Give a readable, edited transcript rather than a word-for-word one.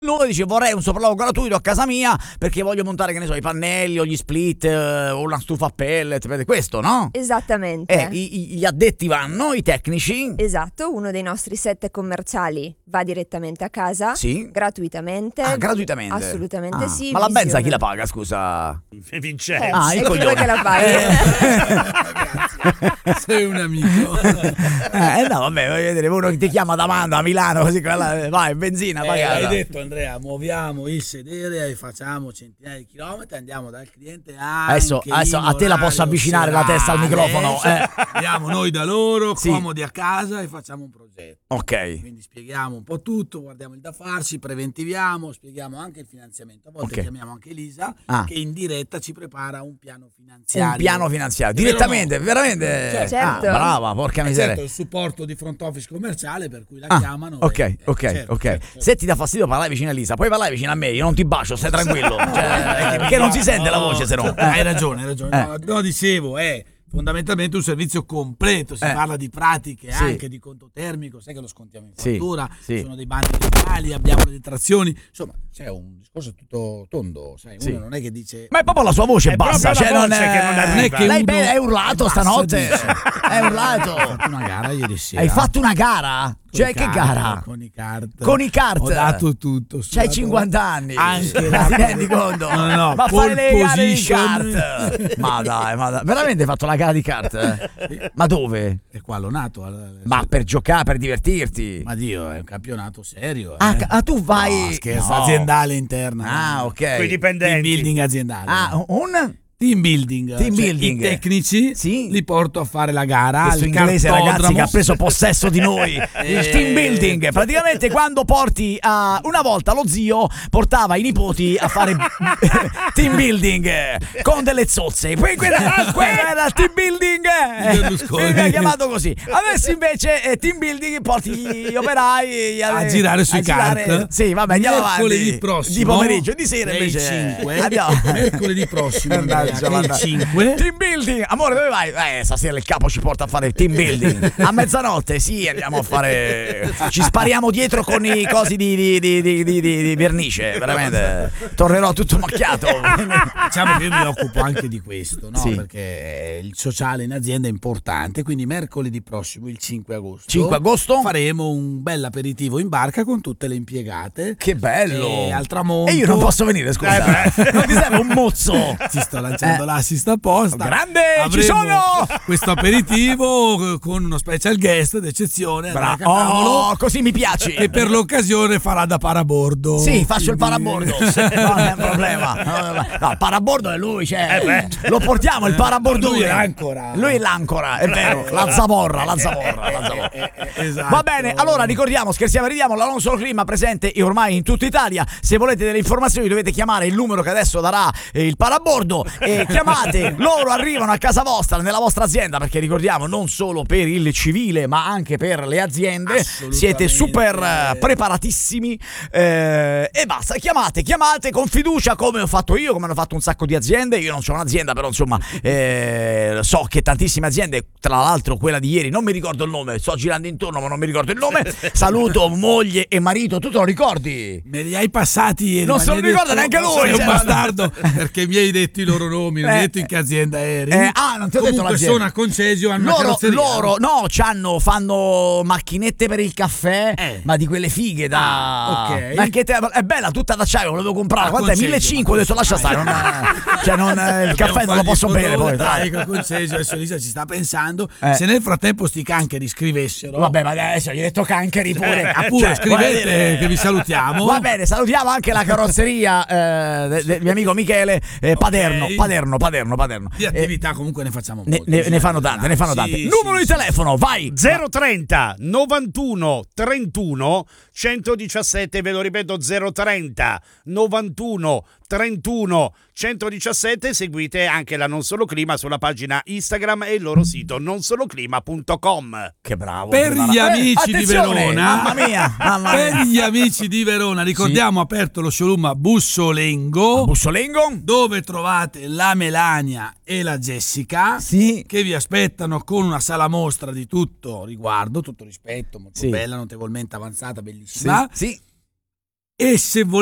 Lui dice vorrei un sopralluogo gratuito a casa mia perché voglio montare, che ne so, i pannelli o gli split o una stufa a pellet, vede questo, no? Esattamente. Gli addetti vanno, i tecnici. Esatto, uno dei nostri set commerciali va direttamente a casa, Sì. gratuitamente. Ah, gratuitamente? Assolutamente sì. Ma la benza visione. chi la paga, scusa? Vincenzo. Ah, i ecco coglioni. che la paghi. Sei un amico. No, vabbè, voglio vedere uno che ti chiama da Manda a Milano, così quella, vai, benzina, pagata. Hai detto, Andrea, muoviamo il sedere e facciamo centinaia di chilometri, andiamo dal cliente anche Adesso a te la posso avvicinare la testa al microfono. Andiamo noi da loro, Sì. comodi a casa e facciamo un progetto. Ok. Quindi spieghiamo un po' tutto, guardiamo il da farsi, preventiviamo, spieghiamo anche il finanziamento. A volte Ok. chiamiamo anche Elisa che in diretta ci prepara un piano finanziario. Un piano finanziario, È vero o direttamente, no? veramente. Certo. Brava, porca miseria. Certo, il supporto di front office commerciale per cui la chiamano. Ok. Certo. Se ti dà fastidio parlare vicino a Elisa, puoi parlare vicino a me, io non ti bacio, stai tranquillo. Perché non si sente la voce, se no. Hai ragione. No, dicevo, è fondamentalmente un servizio completo, si parla di pratiche, Sì. anche di conto termico, sai che lo scontiamo in Sì, fattura, sì. sono dei bandi legali, abbiamo le detrazioni, insomma c'è un discorso tutto tondo, sai, Sì. uno non è che dice... Ma è proprio la sua voce È bassa, proprio cioè la non voce che non arriva. Non è che Lei uno è urlato bassa, stanotte. dice. È urlato. Ho fatto una gara ieri sera. Hai fatto una gara? Con Cioè i che kart, gara? Con i kart. Con i kart? Ho dato tutto. C'hai 50 anni. Anche ti dato- rendi conto? No, Ma fai le pole gare di position. kart. Ma dai. Veramente hai fatto la gara di kart? Ma dove? E qua l'ho nato. Ma per giocare, per divertirti? Ma Dio, è un campionato serio. Tu vai... No, scherzo, No. aziendale interna. Ah, ok. Con i dipendenti. Team building aziendale. Un... Team building. Team Cioè, building. I tecnici Sì. li porto a fare la gara. Questo al inglese, ragazzi, cartodromo. che ha preso possesso di noi. Il team building. Praticamente quando porti una volta lo zio portava i nipoti a fare team building con delle zozze. Poi quella era il team building. Berlusconi. Mi ha chiamato così. Adesso invece team building porti gli operai A girare sui kart. Sì, vabbè, andiamo mercoledì avanti. prossimo, Di pomeriggio, di sera è il invece. 5. Andiamo. Mercoledì prossimo, Andrea, che è il 5. Team building, amore, dove vai? Stasera il capo ci porta a fare il team building. A mezzanotte, sì, andiamo a fare. Ci spariamo dietro con i cosi di vernice. Veramente. Tornerò tutto macchiato. Diciamo che io mi occupo anche di questo, no? Sì. Perché il sociale in azienda è importante. Quindi mercoledì prossimo, il 5 agosto, 5 agosto? faremo un bel aperitivo in barca con tutte le impiegate. Che bello. E al tramonto. E io non posso venire, scusa. Non ti serve un mozzo? Ci sto lanciando l'assist apposta. Grande, ci Avremo sono! questo aperitivo con uno special guest d'eccezione, Andrea Catavolo, Oh, così mi piace. che per l'occasione farà da parabordo. Sì, faccio il Quindi- parabordo. Non è un problema. No, il parabordo è lui, cioè. Lo portiamo il parabordone. Lui è l'ancora. Lui è l'ancora, è vero. La zavorra. Esatto. Va bene, allora ricordiamo, scherziamo e ridiamo, la Non Solo Clima presente ormai in tutta Italia. Se volete delle informazioni dovete chiamare il numero che adesso darà il parabordo e chiamate, loro arrivano a casa vostra, nella vostra azienda, perché ricordiamo non solo per il civile ma anche per le aziende. Assolutamente. Siete super preparatissimi e basta, chiamate con fiducia, come ho fatto io, come hanno fatto un sacco di aziende. Io non c'ho un'azienda, però insomma so che tantissime aziende, tra l'altro quella di ieri, non mi ricordo il nome, sto girando intorno ma non mi ricordo il nome. Saluto moglie e marito, tu te lo ricordi? Me li hai passati ieri. Non ma se lo mi hai ricorda detto- neanche lui, Sei un cioè, bastardo, perché mi hai detto i loro nomi, non mi hai detto in che azienda eri. Non ti ho detto Comunque l'azienda. sono a Concesio, hanno una carrozzeria. Loro no, fanno macchinette per il caffè, ma di quelle fighe da. ok. Macchinette, è bella, tutta d'acciaio, volevo comprarla. A Quanto è? Concesio, 1.500, ho detto lascia stare. Il caffè non lo posso bere poi. Dai, Dai. con Concesio, adesso Lisa ci sta pensando. Se nel frattempo sti cancheri scrivessero. Vabbè, ma adesso gli hai detto cancheri pure. Pure Cioè, voglio scrivete dire- che vi salutiamo. Va bene, salutiamo anche la carrozzeria del mio amico Michele, Paderno. Di attività comunque ne facciamo Ne, molte. ne fanno tante. Numero di telefono, vai. 030 91 31 117, ve lo ripeto, 030 91 31 117. Seguite anche la Non Solo Clima sulla pagina Instagram e il loro sito nonsoloclima.com. Che bravo. Per gli amici di Attenzione, Verona, mamma mia. per gli amici di Verona, ricordiamo aperto lo showroom a Bussolengo, Bussolengo? dove trovate la Melania e la Jessica, Sì. che vi aspettano con una sala mostra di tutto riguardo, tutto rispetto, molto Sì. bella, notevolmente avanzata, bellissima. Sì. e se volete